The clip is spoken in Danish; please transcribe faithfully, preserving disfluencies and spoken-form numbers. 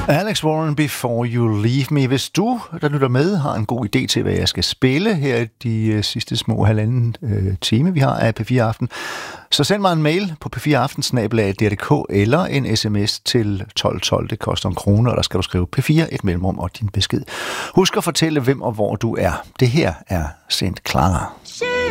Alex Warren, Before You Leave Me. Hvis du, der lytter med, har en god idé til, hvad jeg skal spille her i de sidste små halvanden øh, time, vi har af P fire Aften, så send mig en mail på p fire aften snabel-a d r punktum d k eller en sms til tolv tolv. Det koster en krone, og der skal du skrive P fire, et mellemrum og din besked. Husk at fortælle, hvem og hvor du er. Det her er Saint Clara.